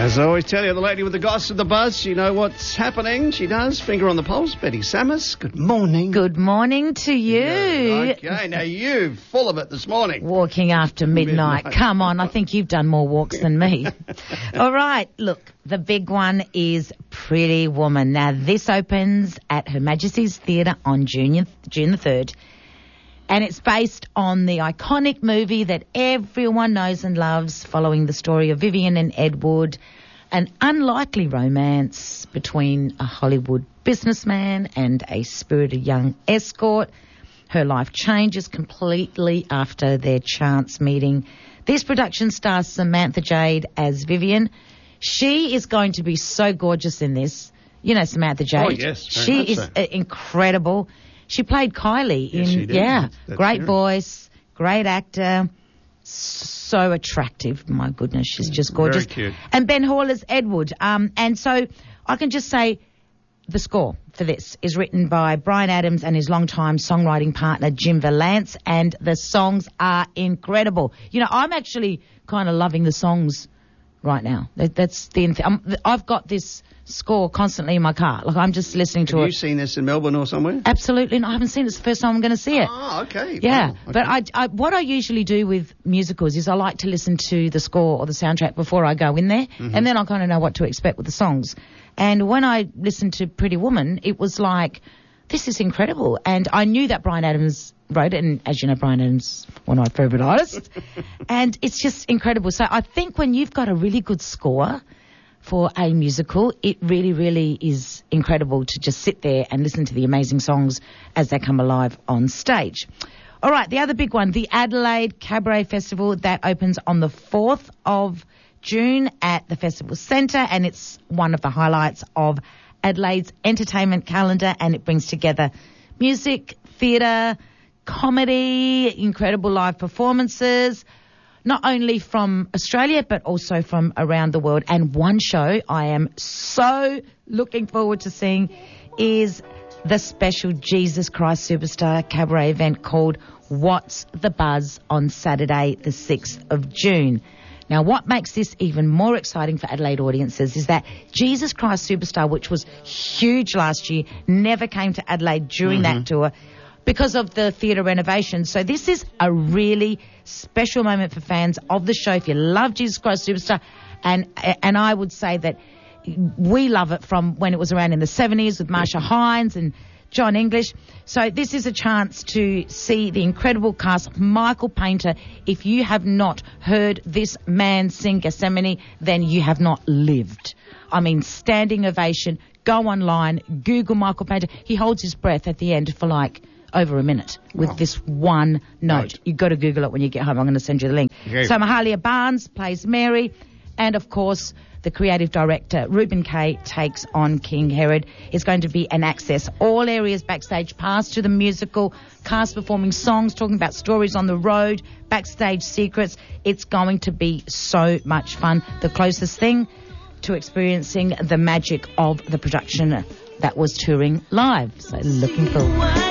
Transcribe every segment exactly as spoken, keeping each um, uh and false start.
As I always tell you, the lady with the goss and the buzz, you know what's happening. She does. Finger on the pulse. Betty Samus, good morning. Good morning to you. Yeah, okay, now you, full of it this morning. Walking after midnight. Midnight. Come on, I think you've done more walks than me. All right, look, the big one is Pretty Woman. Now, this opens at Her Majesty's Theatre on June, June the third. And it's based on the iconic movie that everyone knows and loves, following the story of Vivian and Ed Wood, an unlikely romance between a Hollywood businessman and a spirited young escort. Her life changes completely after their chance meeting. This production stars Samantha Jade as Vivian. She is going to be so gorgeous in this. You know Samantha Jade. Oh, yes. She is so. uh, incredible. She played Kylie Yes, in, she did. yeah, That's- that's great true. voice, great actor, so attractive. My goodness, she's just gorgeous. Very cute. And Ben Hall as Edward. Um, and so I can just say the score for this is written by Brian Adams and his longtime songwriting partner Jim Valance, and the songs are incredible. You know, I'm actually kind of loving the songs right now. That, that's the um, I've got this score constantly in my car. Like, I'm just listening to Have it. you seen this in Melbourne or somewhere? Absolutely not. I haven't seen it. It's the first time I'm going to see it. Oh, okay. Yeah, Wow, okay. but I, I, what I usually do with musicals is I like to listen to the score or the soundtrack before I go in there, Mm-hmm. and then I kind of know what to expect with the songs. And when I listened to Pretty Woman, it was like, this is incredible. And I knew that Brian Adams wrote it, and as you know, Brian Adams, one of my favourite artists. And it's just incredible. So I think when you've got a really good score for a musical, it really, really is incredible to just sit there and listen to the amazing songs as they come alive on stage. All right, the other big one, the Adelaide Cabaret Festival, that opens on the fourth of June at the Festival Centre, and it's one of the highlights of Adelaide's entertainment calendar, and it brings together music, theatre, comedy, incredible live performances, not only from Australia but also from around the world. And one show I am so looking forward to seeing is the special Jesus Christ Superstar cabaret event called What's the Buzz on Saturday the sixth of June. Now, what makes this even more exciting for Adelaide audiences is that Jesus Christ Superstar, which was huge last year, never came to Adelaide during Mm-hmm. that tour because of the theatre renovation. So this is a really special moment for fans of the show. If you love Jesus Christ Superstar, and and I would say that we love it from when it was around in the seventies with Marsha Hines and John English. So this is a chance to see the incredible cast. Michael Painter, if you have not heard this man sing Gethsemane, then you have not lived. I mean, standing ovation. Go online, Google Michael Painter. He holds his breath at the end for like over a minute with Wow. this one note. Note. You've got to Google it when you get home. I'm going to send you the link. Okay. So Mahalia Barnes plays Mary, and of course the creative director Reuben Kay takes on King Herod. It's going to be an access all areas backstage pass to the musical, cast performing songs, talking about stories on the road, backstage secrets. It's going to be so much fun. The closest thing to experiencing the magic of the production that was touring live. So looking forward.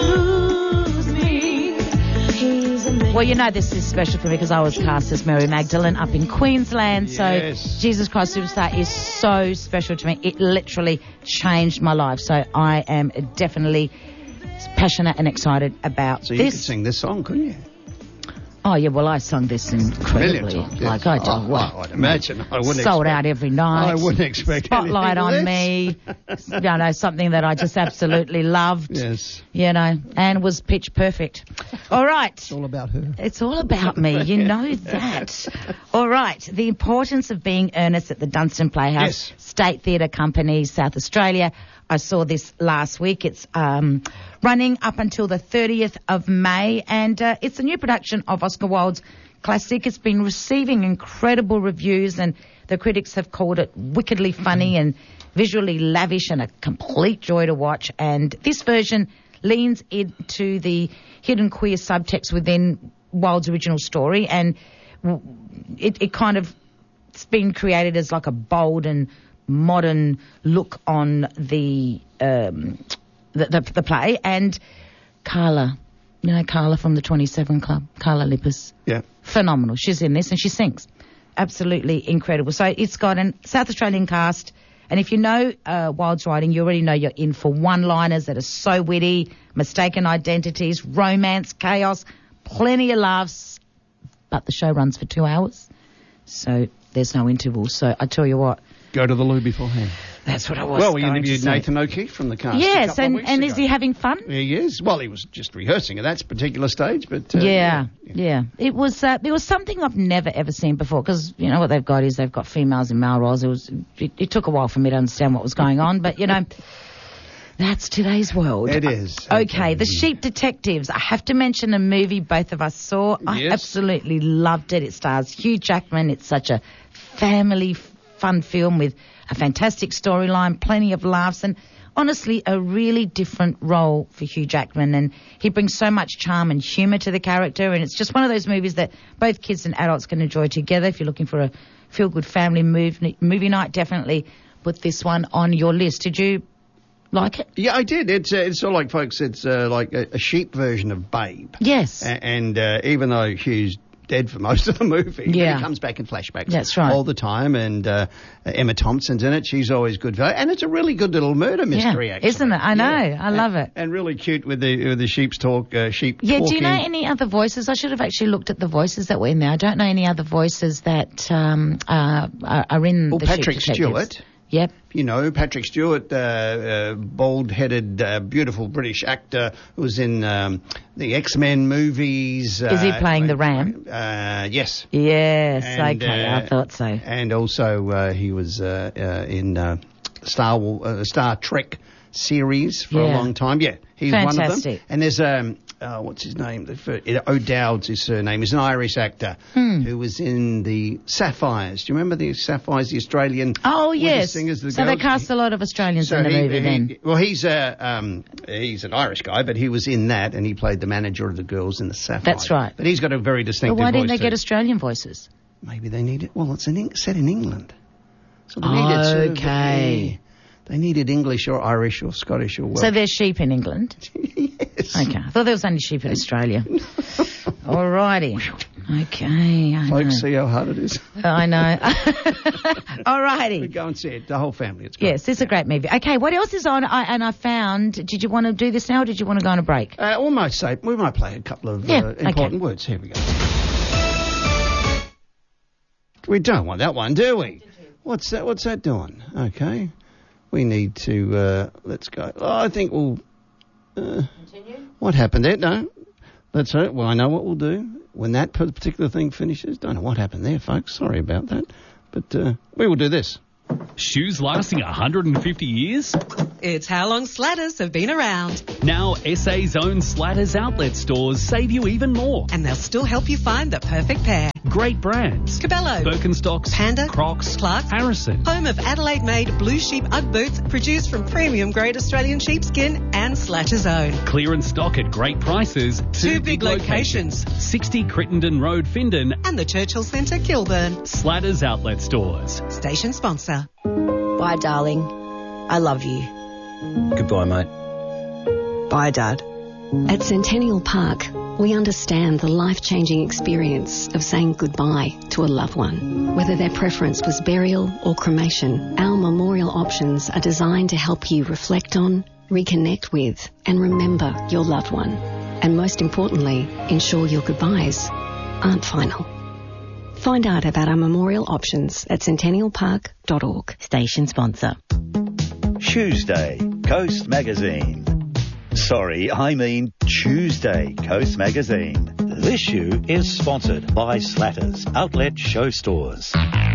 Well, you know this is special for me because I was cast as Mary Magdalene up in Queensland. Yes. So Jesus Christ Superstar is so special to me. It literally changed my life. So I am definitely passionate and excited about So you this. could sing this song, couldn't you? Oh, yeah, well, I sung this incredibly. Million times, yes. Like, I don't Oh, well, I'd imagine. I wouldn't sold expect- out every night. I wouldn't expect Spotlight on anything me. You know, something that I just absolutely loved. Yes. You know, and was pitch perfect. All right. It's all about her. It's all about me. You know that. All right. The importance of being earnest at the Dunstan Playhouse, Yes. State Theatre Company, South Australia. I saw this last week. It's um, running up until the thirtieth of May, and uh, it's a new production of Oscar Wilde's classic. It's been receiving incredible reviews, and the critics have called it wickedly funny and visually lavish and a complete joy to watch. And this version leans into the hidden queer subtext within Wilde's original story, and it, it kind of it's been created as like a bold and modern look on the um, the, the, the play. And Carla, you know Carla from the twenty-seven Club, Carla Lippis, Yeah. phenomenal. She's in this and she sings. absolutely incredible. So it's got a South Australian cast, and if you know uh, Wilde's writing, you already know you're in for one-liners that are so witty, mistaken identities, romance, chaos, plenty of laughs, but the show runs for two hours, so there's no interval. So I tell you what. Go to the loo beforehand. That's what I was Well, we going interviewed to say. Nathan O'Keefe from the cast. Yes, a couple and, of weeks and ago. is he having fun? He is. Well, he was just rehearsing at that particular stage, but... Uh, yeah, yeah, yeah. It was, uh, there was something I've never ever seen before, because, you know, what they've got is they've got females in male roles. It was, it, it took a while for me to understand what was going on, but, you know, that's today's world. It is. Okay, The Sheep Detectives. I have to mention a movie both of us saw. I Yes. absolutely loved it. It stars Hugh Jackman. It's such a family fun film with a fantastic storyline, plenty of laughs, and honestly a really different role for Hugh Jackman, and he brings so much charm and humour to the character, and it's just one of those movies that both kids and adults can enjoy together. If you're looking for a feel-good family movie, movie night, definitely put this one on your list. Did you like it? Yeah, I did. It's uh, it's sort of like, folks, it's uh, like a, a sheep version of Babe. Yes. A- and uh, even though Hugh's dead for most of the movie, Yeah. he comes back in flashbacks That's right. all the time, and uh, Emma Thompson's in it. She's always good value, and it's a really good little murder mystery, Yeah, actually. isn't it? I know. Yeah. I love and, it. And really cute with the with the sheep's talk, uh, sheep Yeah, talking. do you know any other voices? I should have actually looked at the voices that were in there. I don't know any other voices that um, uh, are are in Well, the Patrick Sheep Detectives. Stewart. Yep. You know, Patrick Stewart, uh, uh, bald-headed, uh, beautiful British actor who was in um, the X-Men movies. Is he uh, playing the Ram? Uh, yes. Yes, And, okay, uh, I thought so. And also uh, he was uh, uh, in uh, Star War, uh, Star Trek series for a Yeah. long time. Yeah, he's one of them. Fantastic. And there's um, uh, what's his name? The fir- O'Dowd's his surname. He's an Irish actor Hmm. who was in the Sapphires. Do you remember the Sapphires, the Australian? Oh, with the yes. singers, the so they girls? cast a lot of Australians So in the he- movie he- then. Well, he's a um, he's an Irish guy, but he was in that, and he played the manager of the girls in the Sapphires. That's right. But he's got a very But distinctive why voice didn't they too. get Australian voices? Maybe they need it. Well, it's an Eng- set in England. So they needed sort of, Okay. yeah, they needed English or Irish or Scottish or Welsh. So there's sheep in England? yes. Okay, I thought there was only sheep in Australia. Alrighty. Okay, I Folks, know. see how hard it is. I know. We Alrighty. go and see it. The whole family. It's great. Yes, it's a great movie. Okay, what else is on? I, and I found, did you want to do this now or did you want to go on a break? Uh, we might say, we might play a couple of Yeah, uh, okay. important words. Here we go. We don't want that one, do we? What's that? What's that doing? Okay. We need to, uh, let's go. Oh, I think we'll, uh, Continue? what happened there? No. That's it. Well, I know what we'll do. When that p- particular thing finishes, don't know what happened there, folks. Sorry about that. But uh, we will do this. Shoes lasting one hundred fifty years? It's how long Slatters have been around. Now S A's own Slatters outlet stores save you even more. And they'll still help you find the perfect pair. Great brands. Cabello, Birkenstocks, Panda, Crocs, Clarks, Harrison. home of Adelaide-made blue sheep Ugg boots produced from premium-grade Australian sheepskin and Slatters own. Clearance stock at great prices. Two big locations. sixty Crittenden Road, Findon. And the Churchill Centre, Kilburn. Slatters outlet stores. Station sponsor. Bye, darling. I love you. Goodbye, mate. Bye, Dad. At Centennial Park, we understand the life-changing experience of saying goodbye to a loved one. Whether their preference was burial or cremation, our memorial options are designed to help you reflect on, reconnect with, and remember your loved one. And most importantly, ensure your goodbyes aren't final. Find out about our memorial options at centennial park dot org. Station sponsor. Tuesday, Coast Magazine. Sorry, I mean Tuesday, Coast Magazine. This shoe is sponsored by Slatters Outlet Show Stores.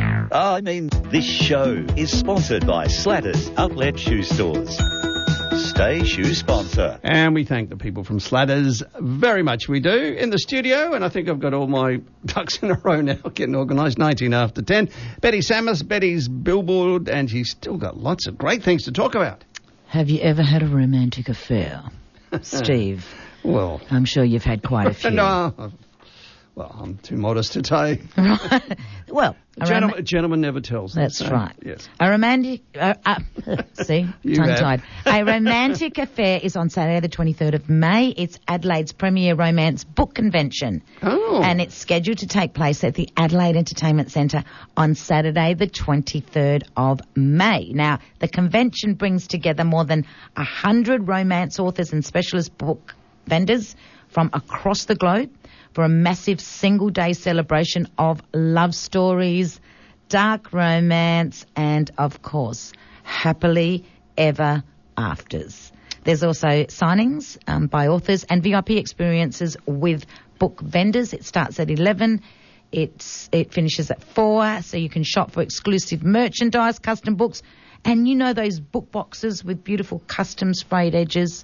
I mean, this show is sponsored by Slatters Outlet Shoe Stores. Stay shoe sponsor. And we thank the people from Slatters very much. We do in the studio, and I think I've got all my ducks in a row now, getting organised. nineteen after ten. Betty Samus, Betty's billboard, and she's still got lots of great things to talk about. Have you ever had a romantic affair? Steve, Well, I'm sure you've had quite a few. no. Well, I'm too modest to say. Right. Well, A gentleman, a gentleman never tells. That's so, right. Yes. A romantic, uh, uh, see, You tongue-tied. A romantic affair is on Saturday the twenty-third of May. It's Adelaide's premier romance book convention. Oh. And it's scheduled to take place at the Adelaide Entertainment Centre on Saturday the twenty-third of May. Now, the convention brings together more than one hundred romance authors and specialist book vendors from across the globe for a massive single-day celebration of love stories, dark romance, and, of course, happily ever afters. There's also signings um, by authors and V I P experiences with book vendors. It starts at eleven. It's, it finishes at four, so you can shop for exclusive merchandise, custom books, and you know those book boxes with beautiful custom sprayed edges.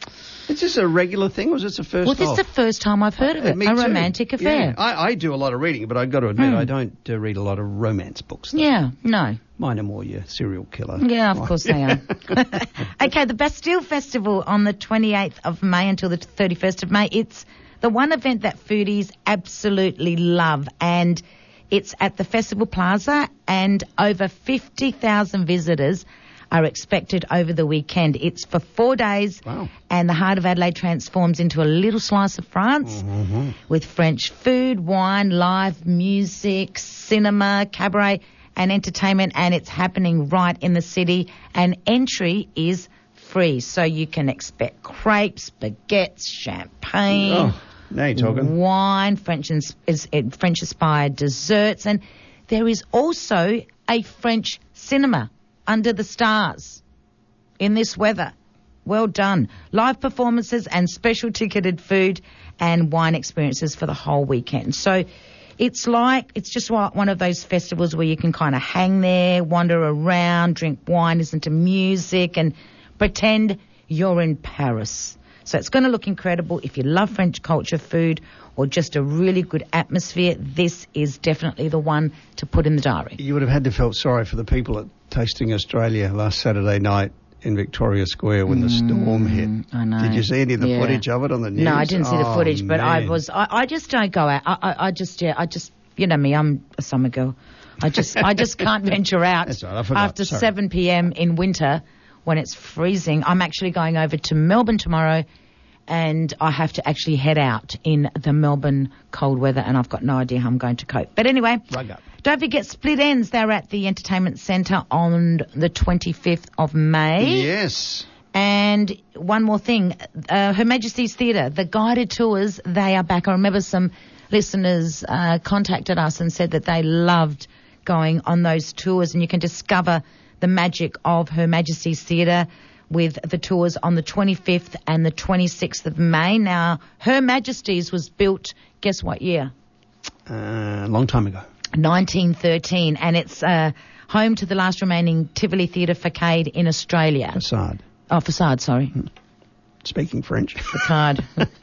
Is this a regular thing, or is this the first Well, this time? is the first time I've heard of Uh, it, me a too. romantic affair. Yeah. I, I do a lot of reading, but I've got to admit, Hmm. I don't uh, read a lot of romance books. Though. Yeah, no. Mine are more your serial killer. Yeah, of Right. course they are. Okay, the Bastille Festival on the twenty-eighth of May until the thirty-first of May. It's the one event that foodies absolutely love, and it's at the Festival Plaza, and over fifty thousand visitors are expected over the weekend. It's for four days, Wow. and the heart of Adelaide transforms into a little slice of France Mm-hmm. with French food, wine, live music, cinema, cabaret, and entertainment, and it's happening right in the city, and entry is free, so you can expect crepes, baguettes, champagne, Oh, now you're talking. wine, French ins- is, uh, French-inspired desserts, and there is also a French cinema under the stars in this weather. Well done. Live performances and special ticketed food and wine experiences for the whole weekend. So it's like, it's just like one of those festivals where you can kind of hang there, wander around, drink wine, listen to music, and pretend you're in Paris. So it's going to look incredible. If you love French culture, food, or just a really good atmosphere, this is definitely the one to put in the diary. You would have had to felt sorry for the people at Tasting Australia last Saturday night in Victoria Square when the storm hit. I know. Did you see any of the Yeah. footage of it on the news? No, I didn't see the Oh, footage, but I man. was. I, I just don't go out. I, I, I just, yeah, I just, you know me. I'm a summer girl. I just, I just can't venture out That's right, I forgot. after Sorry. seven p.m. in winter when it's freezing. I'm actually going over to Melbourne tomorrow, and I have to actually head out in the Melbourne cold weather, and I've got no idea how I'm going to cope. But anyway, Rug up. don't forget Split Ends. They're at the Entertainment Centre on the twenty-fifth of May. Yes. And one more thing, uh, Her Majesty's Theatre, the guided tours, they are back. I remember some listeners uh, contacted us and said that they loved going on those tours, and you can discover the magic of Her Majesty's Theatre with the tours on the twenty-fifth and the twenty-sixth of May. Now, Her Majesty's was built, guess what year? Uh, a long time ago. nineteen thirteen, and it's uh, home to the last remaining Tivoli Theatre Facade in Australia. Facade. Oh, facade, sorry. Speaking French. Facade.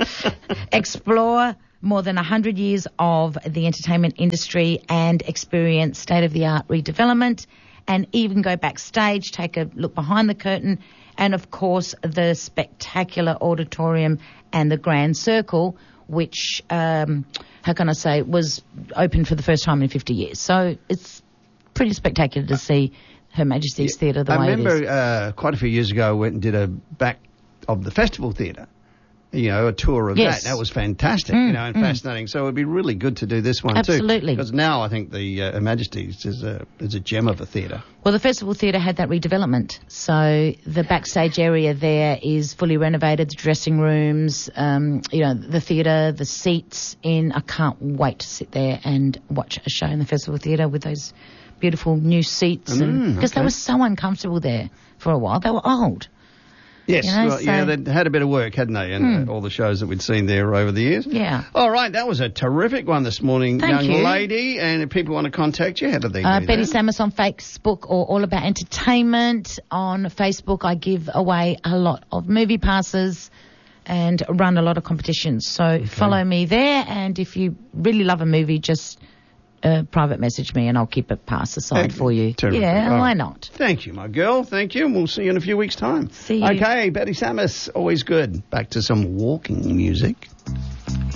Explore more than one hundred years of the entertainment industry and experience state-of-the-art redevelopment, and even go backstage, take a look behind the curtain, and, of course, the spectacular auditorium and the Grand Circle, which, um, how can I say, was open for the first time in fifty years. So it's pretty spectacular to see Her Majesty's Theatre the I way remember it is. uh, quite a few years ago I went and did a back of the Festival Theatre. You know, a tour of Yes. that. That was fantastic, Mm, you know, and mm. fascinating. So it would be really good to do this one too. Absolutely. Because now I think the uh, Her Majesty's is a, is a gem of a theatre. Well, the Festival Theatre had that redevelopment. So the backstage area there is fully renovated, the dressing rooms, um, you know, the theatre, the seats in. I can't wait to sit there and watch a show in the Festival Theatre with those beautiful new seats. Mm, Because okay. they were so uncomfortable there for a while. They were old. Yes, You know, well, yeah, so- they had a bit of work, hadn't they, and Hmm. uh, all the shows that we'd seen there over the years. Yeah. All right, that was a terrific one this morning, Thank young you. lady. And if people want to contact you, how do they Uh, do Betty that? Samus on Facebook or All About Entertainment on Facebook. I give away a lot of movie passes and run a lot of competitions. So follow me there, and if you really love a movie, just uh, private message me and I'll keep a pass aside Excellent. for you. Terrific. Yeah, All why right. not? Thank you, my girl. Thank you. And we'll see you in a few weeks' time. See you. Okay, Betty Samus, always good. Back to some walking music.